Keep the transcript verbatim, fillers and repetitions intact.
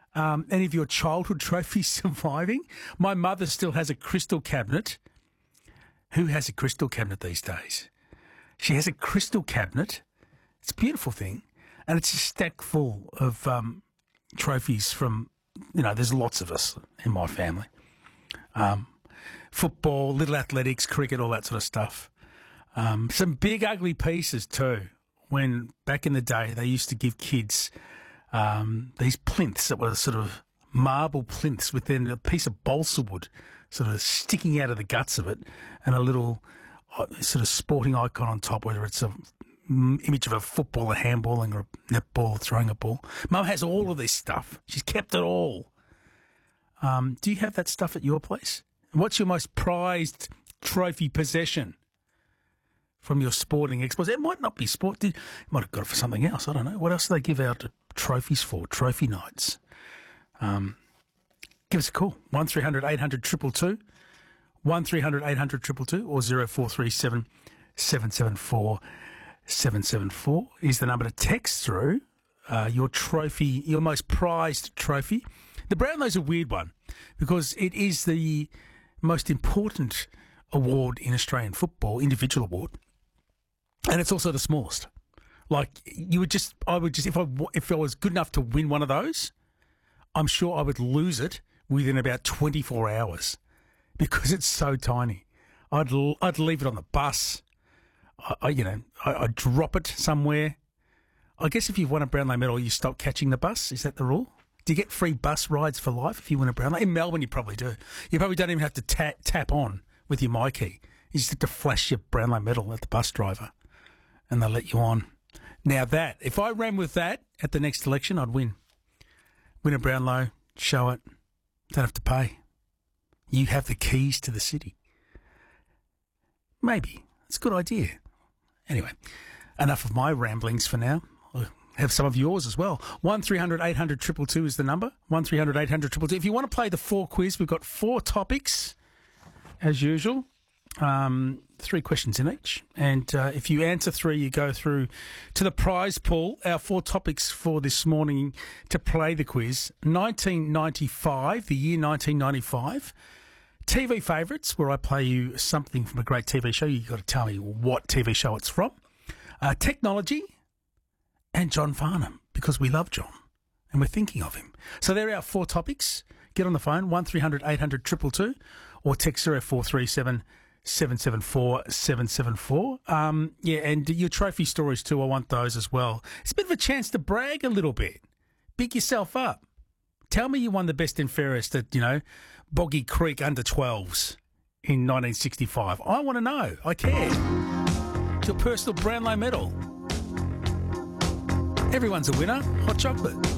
Um, any of your childhood trophies surviving? My mother still has a crystal cabinet. Who has a crystal cabinet these days? She has a crystal cabinet. It's a beautiful thing. And it's a stack full of um, trophies from, you know, there's lots of us in my family. Um, football, little athletics, cricket, all that sort of stuff. Um, some big ugly pieces too. When back in the day they used to give kids um, these plinths that were sort of marble plinths with then a piece of balsa wood sort of sticking out of the guts of it and a little uh, sort of sporting icon on top, whether it's a m- image of a footballer handballing or a netball throwing a ball. Mum has all of this stuff. She's kept it all. Um, do you have that stuff at your place? What's your most prized trophy possession from your sporting exploits? It might not be sport. You might have got it for something else. I don't know. What else do they give out trophies for? Trophy nights. Um, give us a call. one three hundred eight hundred two two two. one three hundred eight hundred two two two or zero four three seven seven seven four seven seven four is the number to text through uh, your trophy, your most prized trophy. The Brownlow's a weird one because it is the most important award in Australian football, individual award, and it's also the smallest. Like you would just, I would just, if I if I was good enough to win one of those, I'm sure I would lose it within about twenty-four hours because it's so tiny. I'd I'd leave it on the bus. I, I you know I, I'd drop it somewhere. I guess if you've won a Brownlow medal, you stop catching the bus. Is that the rule? Do you get free bus rides for life if you win a Brownlow? In Melbourne, you probably do. You probably don't even have to ta- tap on with your my key. You just have to flash your Brownlow medal at the bus driver and they'll let you on. Now that, if I ran with that at the next election, I'd win. Win a Brownlow, show it, don't have to pay. You have the keys to the city. Maybe. It's a good idea. Anyway, enough of my ramblings for now. I'll have some of yours as well. one three hundred eight hundred two two two is the number. one three hundred eight hundred two two two. If you want to play the four quiz, we've got four topics, as usual. Um, three questions in each. And uh, if you answer three, you go through to the prize pool. Our four topics for this morning to play the quiz. nineteen ninety-five, the year nineteen ninety-five. T V favourites, where I play you something from a great T V show. You've got to tell me what T V show it's from. Uh, technology and John Farnham, because we love John and we're thinking of him. So there are our four topics. Get on the phone, one three hundred eight hundred two two two or text zero four three seven seven seven four seven seven four. Um, yeah, and your trophy stories too, I want those as well. It's a bit of a chance to brag a little bit. Big yourself up. Tell me you won the best and fairest at, you know, Boggy Creek under twelves in nineteen sixty-five. I want to know. I care. It's your personal Brownlow medal. Everyone's a winner. Hot chocolate.